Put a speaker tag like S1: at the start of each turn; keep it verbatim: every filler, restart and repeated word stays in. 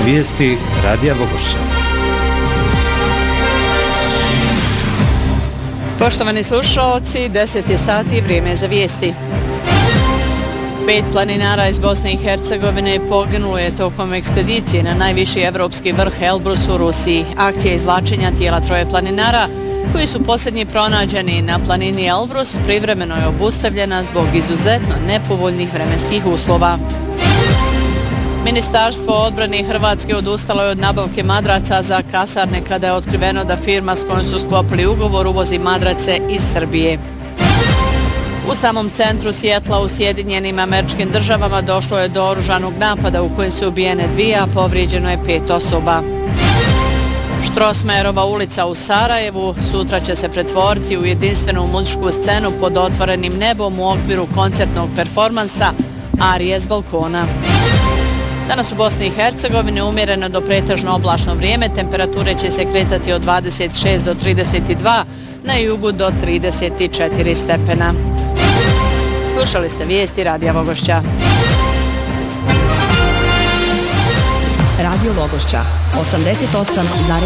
S1: Vijesti Radija Vogošća.
S2: Poštovani slušalci, deset je sati, vrijeme je za vijesti. Pet planinara iz Bosne i Hercegovine poginulo je tokom ekspedicije na najviši evropski vrh Elbrus u Rusiji. Akcija izvlačenja tijela troje planinara, koji su posljednji pronađeni na planini Elbrus, privremeno je obustavljena zbog izuzetno nepovoljnih vremenskih uslova. Ministarstvo odbrane Hrvatske odustalo je od nabavke madraca za kasarne kada je otkriveno da firma s kojom su sklopili ugovor uvozi madrace iz Srbije. U samom centru Sijetla u Sjedinjenim Američkim Državama došlo je do oružanog napada u kojem su ubijene dvije, a povrijeđeno je pet osoba. Štrosmajerova ulica u Sarajevu sutra će se pretvoriti u jedinstvenu muzičku scenu pod otvorenim nebom u okviru koncertnog performansa Arije s balkona. Danas u Bosni i Hercegovini umjereno do pretežno oblačno vrijeme, temperature će se kretati od dvadeset šest do trideset dva, na jugu do trideset četiri stepena. Slušali ste vijesti Radija Vogošća.
S3: Radio Vogošća, osamdeset osam zarez